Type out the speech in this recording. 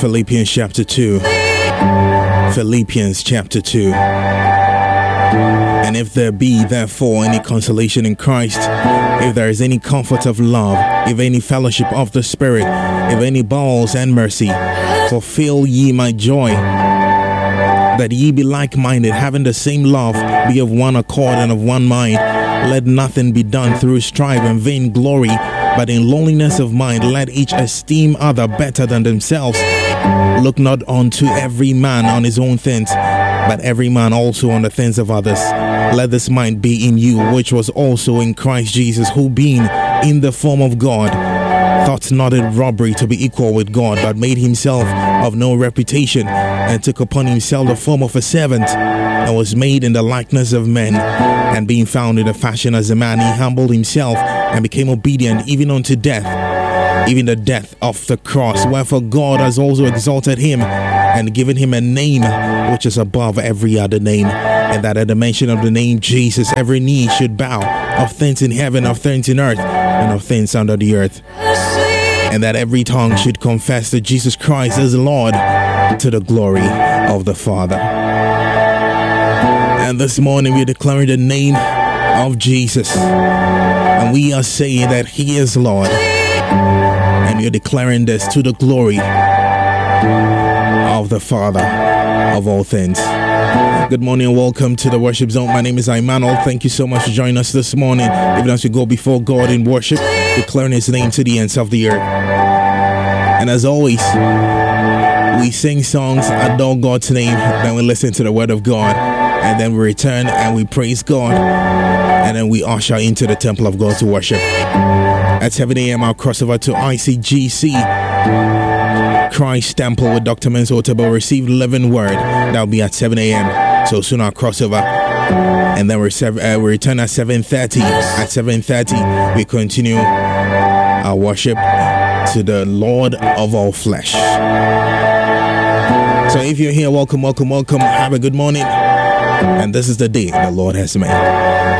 Philippians chapter 2. Philippians chapter 2. And if there be therefore any consolation in Christ, if there is any comfort of love, if any fellowship of the Spirit, if any bowels and mercy, fulfill ye my joy, that ye be like-minded, having the same love, be of one accord and of one mind. Let nothing be done through strife and vain glory, but in lowliness of mind let each esteem other better than themselves. Look not unto every man on his own things, but every man also on the things of others. Let this mind be in you, which was also in Christ Jesus, who being in the form of God, thought not it robbery to be equal with God, but made himself of no reputation, and took upon himself the form of a servant, and was made in the likeness of men. And being found in the fashion as a man, he humbled himself, and became obedient even unto death, even the death of the cross. Wherefore God has also exalted him, and given him a name which is above every other name, and that at the mention of the name Jesus every knee should bow, of things in heaven, of things in earth, and of things under the earth, and that every tongue should confess that Jesus Christ is Lord, to the glory of the Father. And this morning we're declaring the name of Jesus, and we are saying that he is Lord, and we're declaring this to the glory of the Father of all things. Good morning and welcome to the Worship Zone. My name is Emmanuel. Thank you so much for joining us this morning, even as we go before God in worship, declaring his name to the ends of the earth. And as always, we sing songs, adore God's name, then we listen to the word of God, and then we return and we praise God, and then we usher into the temple of God to worship. At 7 a.m. I'll cross over to ICGC Christ Temple with Dr. Menzo Otebo, receive living word. That'll be at 7 a.m. So soon I'll cross over, and then we return at 7:30. At 7:30 we continue our worship to the Lord of all flesh. So if you're here, welcome. Have a good morning, and this is the day the Lord has made.